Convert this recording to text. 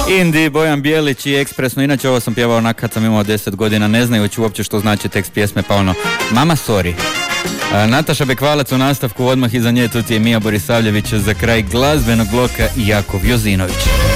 Indi, Bojan Bijelić i Ekspresno. Inače ovo sam pjevao onak kad sam imao 10 godina, ne znajući uopće što znači tekst pjesme, pa ono, mama sorry. Nataša Bekvalac u nastavku, odmah iza nje tu ti je Mija Borisavljević, za kraj glazbenog bloka Jakov Jozinović.